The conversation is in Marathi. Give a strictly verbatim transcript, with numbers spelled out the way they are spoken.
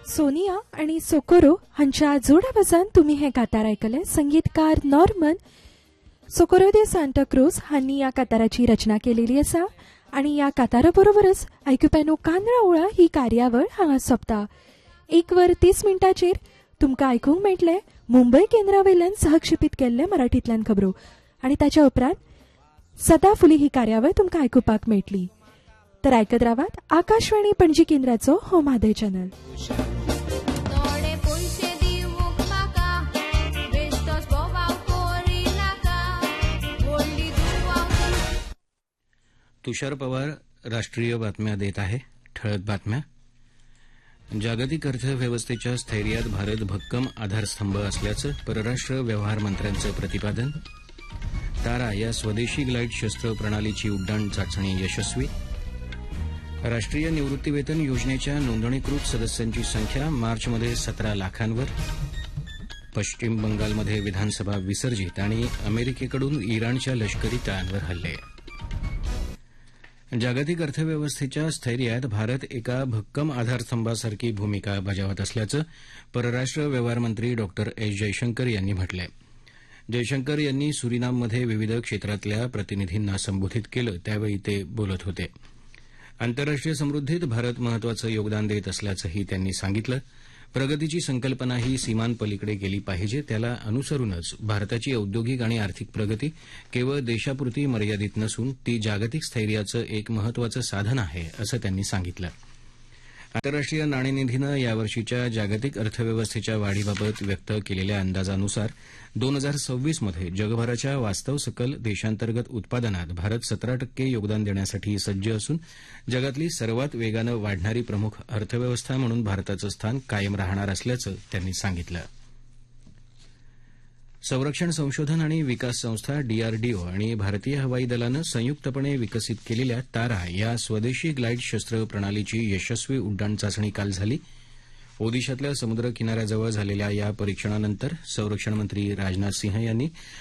सोनिया आणि सोकोरो हांच्या जोडावजान तुम्ही हे कातार आयकले. संगीतकार नॉर्मन सोकोरो दे सांता क्रूज हांनी ह्या काताराची रचना केलेली आसा आणि ह्या कातारा बरोबरच आयकुप्यानो कांदळा ओळा ही कार्यावळ हांगा सोंपता. एक वर तीस मिनटांचेर तुमकां आयकूंक मेळटले मुंबय केंद्रावयल्यान सहक्षेपीत केल्ले मराठींतल्यान खबरो आणि ताच्या उपरांत सदा फुली ही कार्यावळ तुमकां आयकुपाक मेळटली. तर आयकत रावात आकाशवाणी पणजी केंद्राचो हो मादय चॅनल. तुषार पवार राष्ट्रीय बातम्या देत आहे. ठळक बातम्या. जागतिक अर्थव्यवस्थेच्या स्थैर्यात भारत भक्कम आधारस्तंभ असल्याचं परराष्ट्र व्यवहार मंत्र्यांचं प्रतिपादन. तारा या स्वदेशी ग्लाईड शस्त्र प्रणालीची उड्डाण चाचणी यशस्वी. राष्ट्रीय निवृत्तीवेतन योजनेच्या नोंदणीकृत सदस्यांची संख्या मार्चमध्ये सतरा लाखांवर. पश्चिम बंगालमध्ये विधानसभा विसर्जित आणि अमेरिकेकडून इराणच्या लष्करी तळांवर हल्ले. जागतिक अर्थव्यवस्थेच्या स्थैर्यात भारत एका भक्कम आधारस्तंभासारखी भूमिका बजावत असल्याचं परराष्ट्र व्यवहार मंत्री डॉ एस जयशंकर यांनी म्हटलं आहे. जयशंकर यांनी सुरिनाममध्ये विविध क्षेत्रातल्या प्रतिनिधींना संबोधित केलं त्यावेळी ते बोलत होते. आंतरराष्ट्रीय समृद्धीत भारत महत्वाचं योगदान देत असल्याचंही त्यांनी सांगितलं. प्रगतीची संकल्पना ही सीमांपलीकडे गेली पाहिजे. त्याला अनुसरूनच भारताची औद्योगिक आणि आर्थिक प्रगती केवळ देशापुरती मर्यादित नसून ती जागतिक स्थैर्याचं एक महत्वाचं साधन आहे असं त्यांनी सांगितलं. आंतरराष्ट्रीय नाणेनिधीनं यावर्षीच्या जागतिक अर्थव्यवस्थेच्या वाढीबाबत व्यक्त केलेल्या अंदाजानुसार दोन हजार सव्वीसमध्ये जगभराच्या वास्तव सकल देशांतर्गत उत्पादनात भारत सतरा टक्के योगदान देण्यासाठी सज्ज असून जगातली सर्वात वेगानं वाढणारी प्रमुख अर्थव्यवस्था म्हणून भारताचं स्थान कायम राहणार असल्याचं त्यांनी सांगितलं. संरक्षण संशोधन आणि विकास संस्था डीआरडीओ आणि भारतीय हवाई दलानं संयुक्तपणे विकसित केलेल्या तारा या स्वदेशी ग्लाईड शस्त्र प्रणालीची यशस्वी उड्डाण चाचणी काल झाली. ओदिशातल्या समुद्र किनाऱ्याजवळ झालेल्या या परीक्षणानंतर संरक्षण मंत्री राजनाथ सिंह यांनी